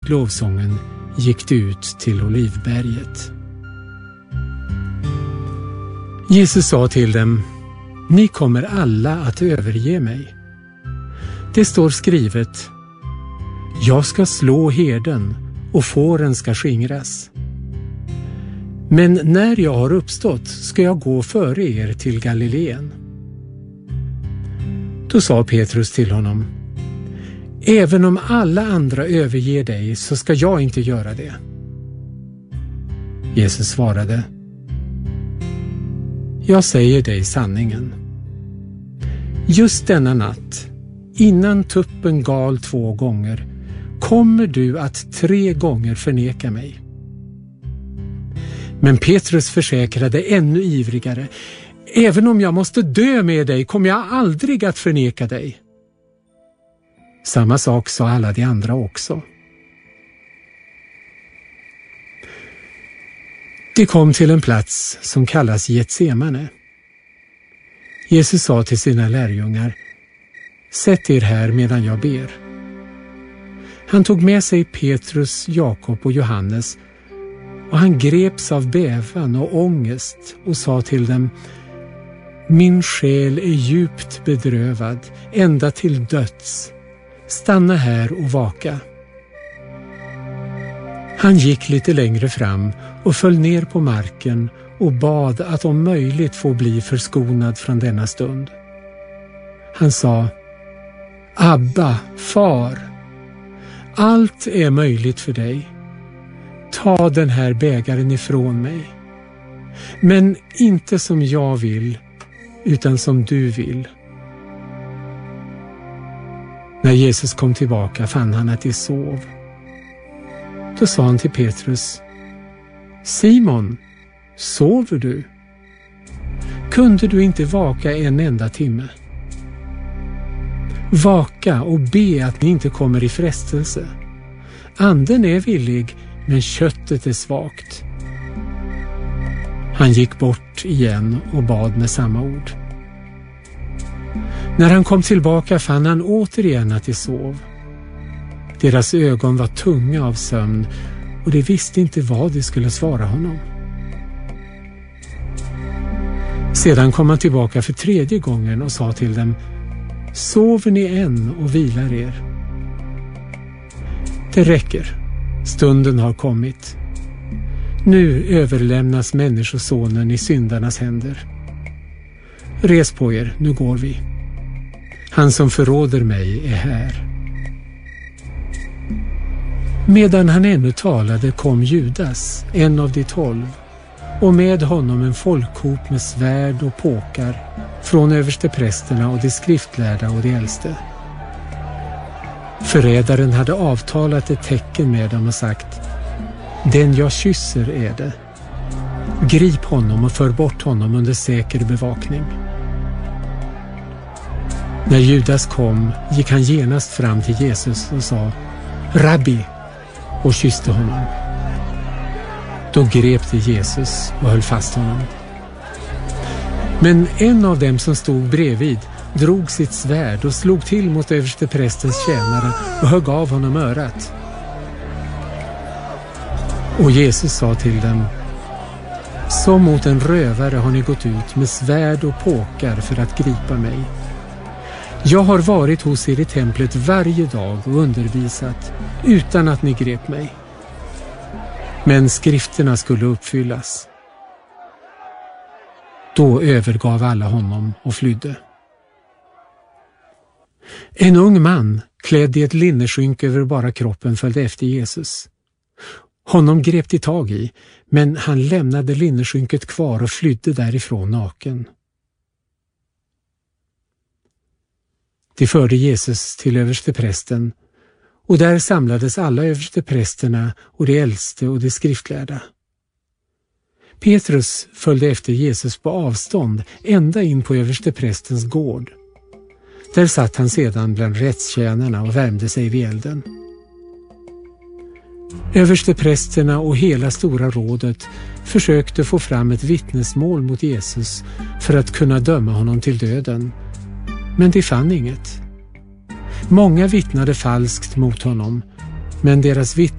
slut lovsången gick de ut till Olivberget. Jesus sa till dem: ni kommer alla att överge mig. Det står skrivet: jag ska slå herden och fåren ska skingras. Men när jag har uppstått ska jag gå före er till Galileen. Då sa Petrus till honom: även om alla andra överger dig så ska jag inte göra det. Jesus svarade: jag säger dig sanningen. Just denna natt, innan tuppen gal 2 gånger, kommer du att 3 gånger förneka mig. Men Petrus försäkrade ännu ivrigare: även om jag måste dö med dig kommer jag aldrig att förneka dig. Samma sak sa alla de andra också. De kom till en plats som kallas Getsemane. Jesus sa till sina lärjungar: sätt er här medan jag ber. Han tog med sig Petrus, Jakob och Johannes, och han greps av bävan och ångest och sa till dem: min själ är djupt bedrövad, ända till döds. Stanna här och vaka. Han gick lite längre fram och föll ner på marken och bad att om möjligt få bli förskonad från denna stund. Han sa: Abba, far, allt är möjligt för dig. Ta den här bägaren ifrån mig. Men inte som jag vill, utan som du vill. När Jesus kom tillbaka fann han att de sov. Då sa han till Petrus: Simon, sover du? Kunde du inte vaka en enda timme? Vaka och be att ni inte kommer i frestelse. Anden är villig, men köttet är svagt. Han gick bort igen och bad med samma ord. När han kom tillbaka fann han återigen att de sov. Deras ögon var tunga av sömn och de visste inte vad de skulle svara honom. Sedan kom han tillbaka för 3:e gången och sa till dem: Sover ni än och vilar er? Det räcker, stunden har kommit. Nu överlämnas människosonen i syndarnas händer. Res på er, nu går vi. Han som förråder mig är här. Medan han ännu talade kom Judas, en av de 12, och med honom en folkhop med svärd och påkar från översteprästerna och de skriftlärda och de äldste. Förrädaren hade avtalat ett tecken med dem och sagt: Den jag kysser är det. Grip honom och för bort honom under säker bevakning. När Judas kom gick han genast fram till Jesus och sa: Rabbi, och kysste honom. Då grep de Jesus och höll fast honom. Men en av dem som stod bredvid drog sitt svärd och slog till mot översteprästens tjänare och högg av honom örat. Och Jesus sa till dem: Som mot en rövare har ni gått ut med svärd och påkar för att gripa mig. Jag har varit hos er i templet varje dag och undervisat utan att ni grep mig. Men skrifterna skulle uppfyllas. Då övergav alla honom och flydde. En ung man klädd i ett linneskynke över bara kroppen följde efter Jesus. Honom grep de tag i, men han lämnade linneskynket kvar och flydde därifrån naken. De förde Jesus till översteprästen, och där samlades alla översteprästerna och de äldste och de skriftlärda. Petrus följde efter Jesus på avstånd ända in på översteprästens gård. Där satt han sedan bland rättstjänarna och värmde sig vid elden. Översteprästerna och hela stora rådet försökte få fram ett vittnesmål mot Jesus för att kunna döma honom till döden, men de fann inget. Många vittnade falskt mot honom, men deras